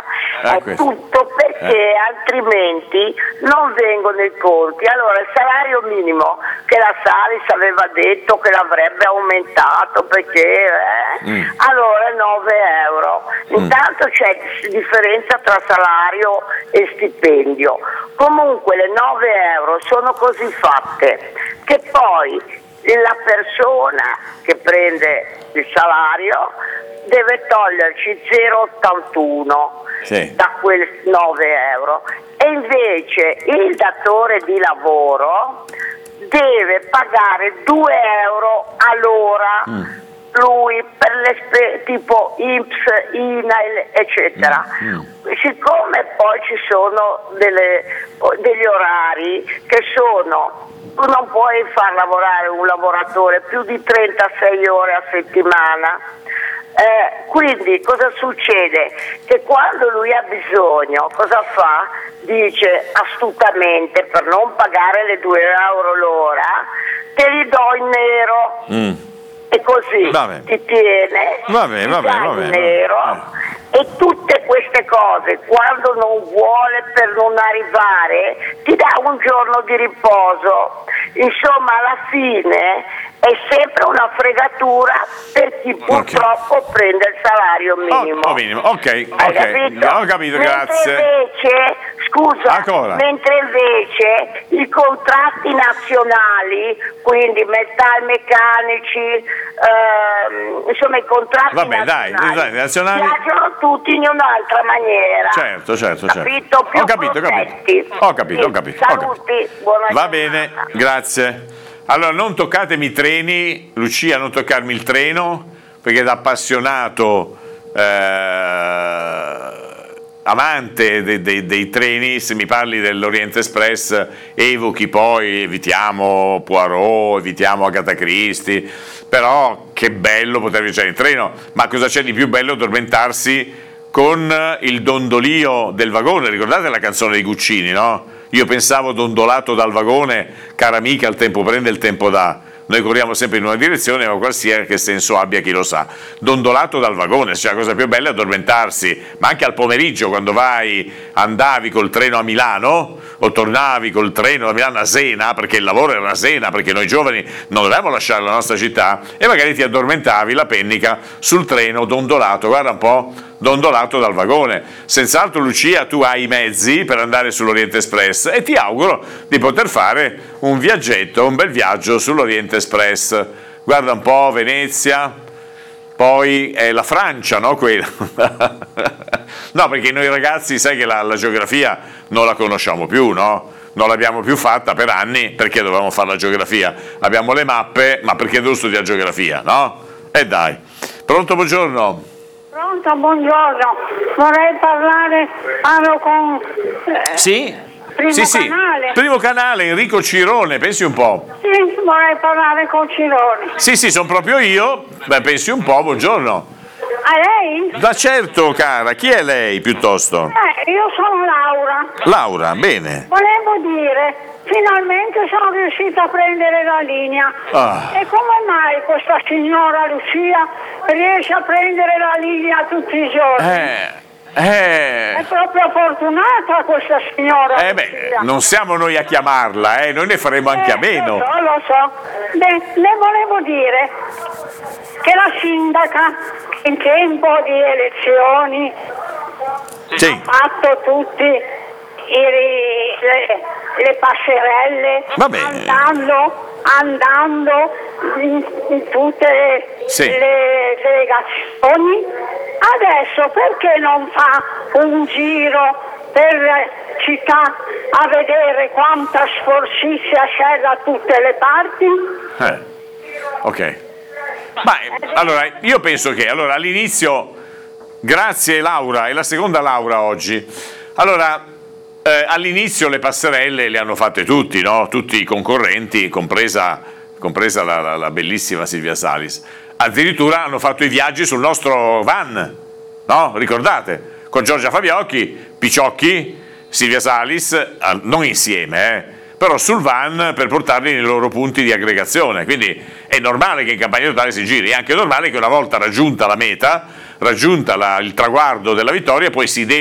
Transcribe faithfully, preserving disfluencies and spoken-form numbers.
Ah, è questo. tutto perché Eh. altrimenti non vengono i conti. Allora il salario minimo che la Salis aveva detto che l'avrebbe aumentato perché eh, Mm. allora è nove euro. Intanto c'è differenza tra salario e stipendio. Comunque le nove euro sono così fatte che poi la persona che prende il salario deve toglierci zero virgola ottantuno Sì. da quel nove euro e invece il datore di lavoro deve pagare due euro all'ora lui per le spe- tipo I N P S, I N A L eccetera. Siccome poi ci sono delle, degli orari che sono, tu non puoi far lavorare un lavoratore più di trentasei ore a settimana. Eh, quindi cosa succede? Che quando lui ha bisogno, cosa fa? Dice astutamente, per non pagare le due euro l'ora, te li do in nero. Mm. E così Vabbè. ti tiene, Vabbè, ti vabbè, dà vabbè, in vabbè. nero e tutte queste cose quando non vuole per non arrivare ti dà un giorno di riposo. Insomma alla fine è sempre una fregatura per chi purtroppo prende il salario minimo. Oh, oh, minimo. Ok, Hai ok, capito? ho capito, Mentre grazie. invece, scusa, Ancora? mentre invece i contratti nazionali, quindi metalmeccanici, ehm, insomma i contratti Vabbè, dai, nazionali, dai, nazionali. viaggiano tutti in un'altra maniera. Certo, certo, certo. Capito? Più Ho capito, ho capito. protetti. Ho capito, ho capito. ho Saluti, capito. buona Va giornata. bene, grazie. Allora, non toccatemi i treni, Lucia, non toccarmi il treno, perché da appassionato eh, amante de- de- dei treni, se mi parli dell'Oriente Express, evochi poi, evitiamo Poirot, evitiamo Agatha Christie, però che bello poter viaggiare in treno, ma cosa c'è di più bello addormentarsi con il dondolio del vagone? Ricordate la canzone dei Guccini, no? Io pensavo dondolato dal vagone, cara amica, il tempo prende, il tempo dà. Noi corriamo sempre in una direzione, ma qualsiasi che senso abbia chi lo sa. Dondolato dal vagone, cioè la cosa più bella è addormentarsi, ma anche al pomeriggio quando vai, andavi col treno a Milano o tornavi col treno da Milano a Sena, perché il lavoro era a Sena, perché noi giovani non dovevamo lasciare la nostra città, e magari ti addormentavi la pennica sul treno dondolato, guarda un po', dondolato dal vagone. Senz'altro, Lucia, tu hai i mezzi per andare sull'Oriente Express e ti auguro di poter fare un viaggetto, un bel viaggio sull'Oriente Express. Guarda un po', Venezia, poi è la Francia, no? Quella. No, perché noi ragazzi, sai che la, la geografia non la conosciamo più, no? Non l'abbiamo più fatta per anni, perché dovevamo fare la geografia? Abbiamo le mappe, ma perché devo studiare geografia, no? E dai. Pronto, buongiorno. Pronto, buongiorno. Vorrei parlare, parlo con eh, Sì? Primo Sì, sì. Canale. Primo Canale, Enrico Cirone, pensi un po'. Sì, vorrei parlare con Cirone. Sì, sì, sono proprio io. Beh, pensi un po', buongiorno. A lei? Da certo, cara, chi è lei piuttosto? Eh, io sono Laura. Laura, bene. Volevo dire, finalmente sono riuscita a prendere la linea. Ah. E come mai questa signora Lucia riesce a prendere la linea tutti i giorni? Eh, eh. È proprio fortunata questa signora Eh beh, Lucia. non siamo noi a chiamarla, eh, noi ne faremo anche a Eh, meno. Lo so, lo so. Beh, le volevo dire che la sindaca in tempo di elezioni Sì. ha fatto tutti i, le, le passerelle Va bene. andando, andando in, in tutte le, Sì. le delegazioni. Adesso perché non fa un giro per città a vedere quanta sporcizia c'è da tutte le parti? Eh. Ok. Ma eh, allora, io penso che allora all'inizio, grazie Laura, è la seconda Laura oggi. Allora, eh, all'inizio le passerelle le hanno fatte tutti, no? Tutti i concorrenti, compresa, compresa la, la, la bellissima Silvia Salis. Addirittura hanno fatto i viaggi sul nostro van, no? Ricordate? Con Giorgia Fabiocchi, Picciocchi, Silvia Salis, eh, non insieme, eh? Però sul van per portarli nei loro punti di aggregazione. Quindi è normale che in campagna elettorale si giri, è anche normale che una volta raggiunta la meta, raggiunta la, il traguardo della vittoria, poi si deve